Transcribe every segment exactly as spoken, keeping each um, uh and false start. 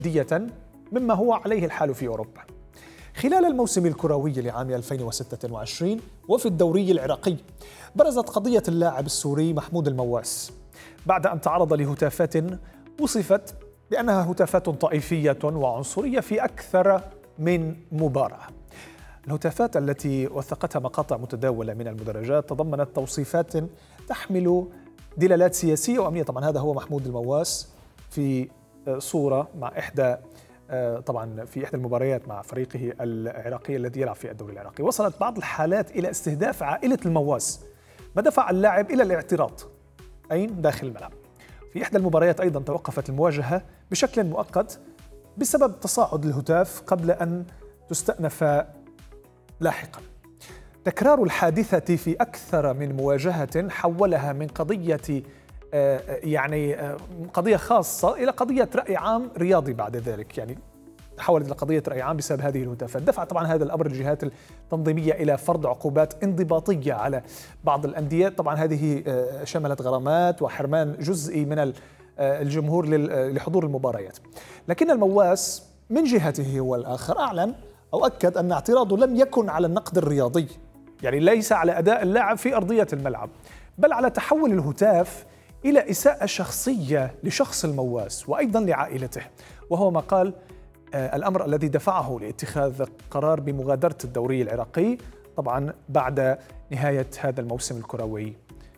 دية مما هو عليه الحال في أوروبا. خلال الموسم الكروي لعام ألفين وستة وعشرين وفي الدوري العراقي برزت قضية اللاعب السوري محمود المواس بعد أن تعرض لهتافات وصفت بأنها هتافات طائفية وعنصرية في أكثر من مباراة. الهتافات التي وثقتها مقاطع متداولة من المدرجات تضمنت توصيفات تحمل دلالات سياسية وأمنية. طبعا هذا هو محمود المواس في صورة مع إحدى طبعا في إحدى المباريات مع فريقه العراقي الذي يلعب في الدوري العراقي. وصلت بعض الحالات إلى استهداف عائلة المواس، ما دفع اللاعب إلى الاعتراض أين داخل الملعب. في إحدى المباريات أيضا توقفت المواجهة بشكل مؤقت بسبب تصاعد الهتاف قبل أن تستأنف لاحقا. تكرار الحادثة في أكثر من مواجهة حولها من قضية يعني قضية خاصة إلى قضية رأي عام رياضي بعد ذلك، يعني تحولت إلى قضية رأي عام بسبب هذه الهتافات. دفع طبعا هذا الأمر الجهات التنظيمية إلى فرض عقوبات انضباطية على بعض الأندية. طبعا هذه شملت غرامات وحرمان جزئي من الجمهور لحضور المباريات. لكن المواس من جهته هو الآخر أعلن أو أكد أن اعتراضه لم يكن على النقد الرياضي، يعني ليس على أداء اللاعب في أرضية الملعب، بل على تحول الهتاف إلى إساءة شخصية لشخص المواس وأيضا لعائلته، وهو ما قال الأمر الذي دفعه لاتخاذ قرار بمغادرة الدوري العراقي طبعا بعد نهاية هذا الموسم الكروي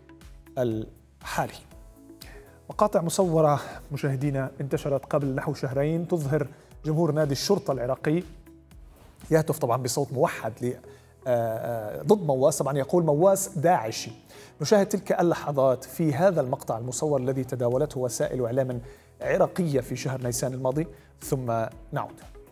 الحالي. مقاطع مصورة مشاهدينا انتشرت قبل نحو شهرين تظهر جمهور نادي الشرطة العراقي يهتف طبعا بصوت موحد ل ضد مواس، طبعا يقول مواس داعشي. نشاهد تلك اللحظات في هذا المقطع المصور الذي تداولته وسائل إعلام عراقية في شهر نيسان الماضي ثم نعود.